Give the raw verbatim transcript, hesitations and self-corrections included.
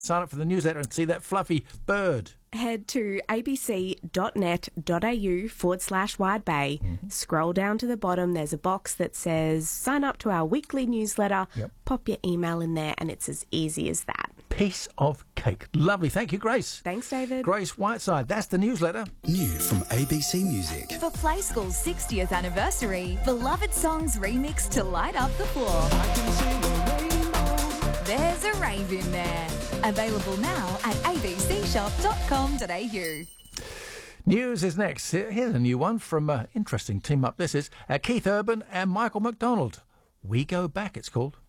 Sign up for the newsletter and see that fluffy bird. Head to abc.net.au forward slash Wide Bay. Mm-hmm. Scroll down to the bottom. There's a box that says sign up to our weekly newsletter. Yep. Pop your email in there and it's as easy as that. Piece of cake. Lovely. Thank you, Grace. Thanks, David. Grace Whiteside. That's the newsletter. New from A B C Music. For Play School's sixtieth anniversary, beloved songs remixed to light up the floor. I can sing a rainbow. There's a rave in there. Available now at a b c shop dot com dot a u. News is next. Here's a new one from an uh, interesting team up. This is uh, Keith Urban and Michael McDonald. We Go Back, it's called.